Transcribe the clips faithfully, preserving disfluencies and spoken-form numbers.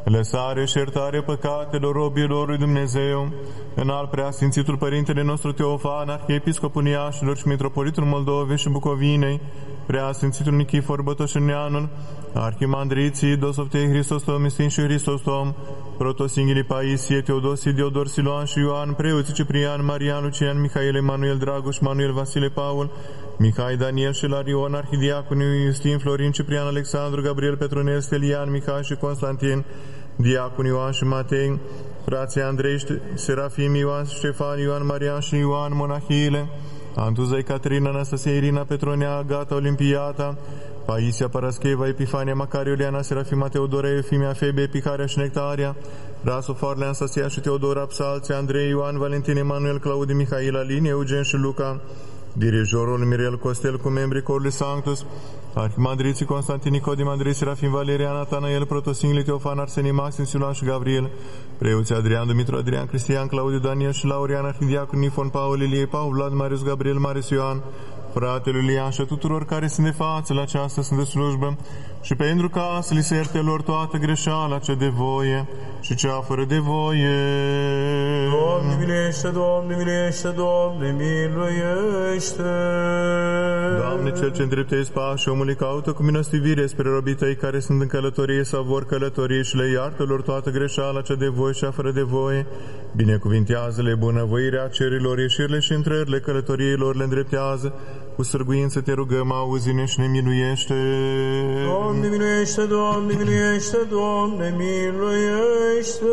lăsare și iertare păcatelor robilor lui Dumnezeu, în al preasfințitul Părintele nostru Teofan, Arhiepiscopul Iașilor și Mitropolitul Moldovei și Bucovinei, preasfințitul Nichifor Bătoșeneanul, Arhimandriții Dosoftei Hristostom, Istin și Hristostom, Protosinghilii Paisie, Teodosie, Diodor, Siloan și Ioan, preoții Ciprian, Marian, Lucian, Mihail, Emanuel, Dragoș, Manuel, Vasile, Paul, Mihai, Daniel și Larion, Arhidiaconii Iustin, Florin, Ciprian, Alexandru, Gabriel, Petronel, Stelian, Mihai și Constantin, Diacon Ioan și Matei, frații Andrei, Serafim, Ioan, Ștefan, Ioan, Marian și Ioan, monahile, Antuza, Caterina, Anastasia, Irina, Petronea, Agata, Olimpiata, Paisia, Parascheva, Epifania, Macario, Iuliana, Serafima, Teodora, Eufimia, Febe, Epicaria și Nectaria, Rasu, Farle, Anastasia și Teodora, Psalțe, Andrei, Ioan, Valentin, Emanuel, Claudi, Mihail, Aline, Eugen și Luca, dirijorul Mirel Costel cu membrii Corului Sanctus, Arhimandriții Constantin, Nicodim, Andrei, Serafim, Valeria, Natanael, Protosinghile, Teofan, Arsenii, Maxim, Siluan și Gabriel, preoții Adrian, Dumitru, Adrian, Cristian, Claudiu, Daniel și Laurian, Arhidiacon, Nifon, Paul, Ilie, Paul, Vlad, Marius, Gabriel, Marius, Ioan, fratele lui Ian și tuturor care sunt de față la această sunt de slujbă, și pentru ca să li se ierte lor toată greșeala cea de voie și cea fără de voie. Doamne miluiește, Doamne miluiește, Doamne miluiește. Doamne, Cel ce îndreptezi pașii omului, caută cu milostivire spre robii Tăi care sunt în călătorie sau vor călătorie și le iartă lor toată greșeala cea de voie și cea fără de voie. Binecuvintează-le bunăvoirea cerilor, ieșirile și intrările călătoriilor le îndreptează. Cu sârguință te rugăm, auzi-ne și ne miluiește. Doamne miluiește, Doamne miluiește, Doamne miluiește.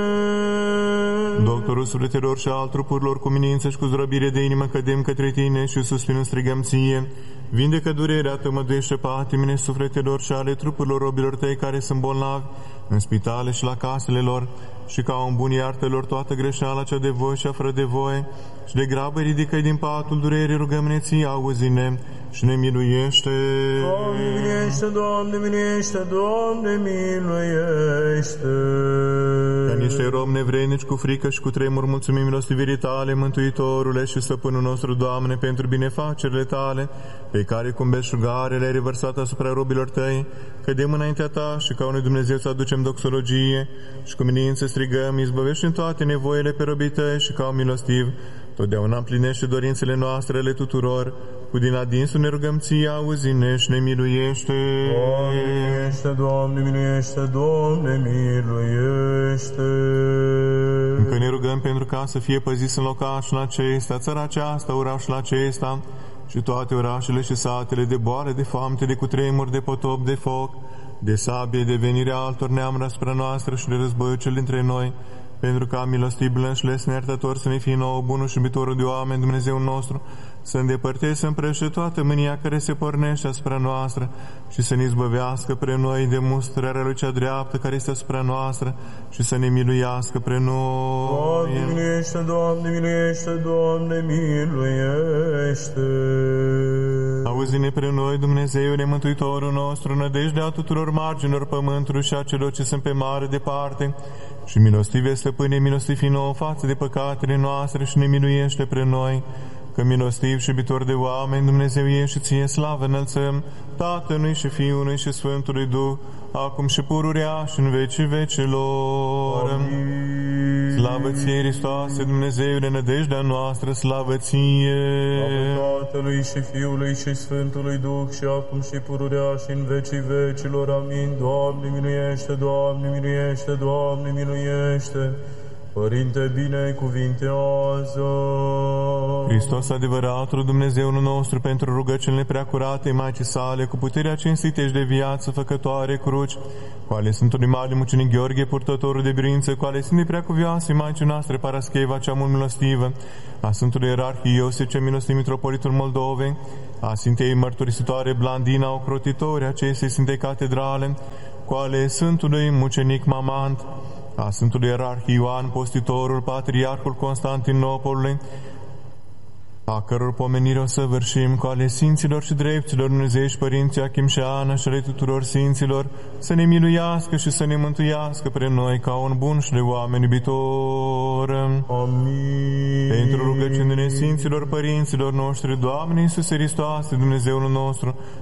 Doctorul sufletelor și al trupurilor, cu minință și cu zdrăbire de inimă cădem către Tine și suspinând strigăm Ție. Vindecă durerea, tămăduiește patimile sufletelor și ale trupurilor robilor Tăi care sunt bolnavi în spitale și la casele lor, și ca un bun iartă-lor toată greșeala cea de voie și fără de voie, și de grabă ridică-i din patul durerii, rugăm-ne Ție, auzi-ne și ne miluiește. Doamne miluiește, Doamne miluiește, Doamne miluiește. Ca niște romi nevrednici cu frică și cu tremur mulțumim milostivirii Tale, Mântuitorule și Stăpânul nostru, Doamne, pentru binefacerile Tale, pe care cu belșugare le-ai revărsat asupra robilor Tăi, cădem înaintea Ta și ca unui Dumnezeu să aducem doxologie și cu minință strigăm, izbăvește în toate nevoile pe robii Tăi și ca un milostiv, totdeauna împlinește dorințele noastre ale tuturor, cu din adinsul ne rugăm Ție, auzi-ne și ne miluiește. Doamne miluiește, Doamne miluiește, Doamne miluiește. Încă ne rugăm pentru ca să fie păzit în locașul acesta, țara aceasta, orașul acesta și toate orașele și satele de boală, de foamete, de cutremur, de potop, de foc, de sabie, de venirea altor neamuri asupra noastră și de războiul cel dintre noi, pentru ca milostiv, blând și lesne iertător să ne fie nouă bunul și iubitorul de oameni, Dumnezeu nostru, să îndepărtezi, să împrește toată mânia care se pornește asupra noastră și să ne izbăvească pre noi de mustrarea lui cea dreaptă care este asupra noastră și să ne miluiască pre noi. Doamne miluiește, Doamne miluiește, Doamne miluiește. Auzi-ne pre noi, Dumnezeule, Mântuitorul nostru, nădejdea tuturor marginilor pământului și a celor ce sunt pe mare departe, și milostive, Stăpâne, milostivi nouă față de păcatele noastre și ne miluiește pre noi, că milostiv și iubitor de oameni, Dumnezeu e și Ție slavă înălțăm, Tatălui și Fiului și Sfântului Duh, acum și pururea și în vecii vecilor. Amin. Slavă Ție, Hristoase, Dumnezeule, nădejdea noastră, slavă Ție. Slavă Tatălui și Fiului și Sfântului Duh, și acum și pururea și în vecii vecilor. Amin. Doamne miluiește, Doamne miluiește, Doamne miluiește. Părinte, binecuvintează. Hristos adevăratul Dumnezeul nostru, pentru rugăciunile preacurate Maicii Sale, cu puterea cinstită și de viață făcătoare cruci, cu ale Sfântului Mare Mucenic Gheorghe, purtătorul de biruință, cu ale Sfintei Preacuvioase Maicii noastre Parascheva, cea mult milostivă, a Sfântului Ierarhie Iosif, cea milostiv Mitropolitul Moldovei, a Sfintei Mărturisitoare Blandina, ocrotitori acestei Sfintei Catedrale, cu ale Sfântului Mucenic Mamant, a Sfântului Ierarhie Ioan, postitorul, Patriarhul Constantinopolului, a căror pomenire o săvârșim, cu ale Sfinților și Drepților Dumnezeiești Părinții Achim și Ana și ale tuturor Sfinților, să ne miluiască și să ne mântuiască pre noi ca un bun și de oameni iubitor. Amin. Pentru rugăciunile Sfinților Părinților noștri, Doamne Iisuse Hristoase, Dumnezeul nostru,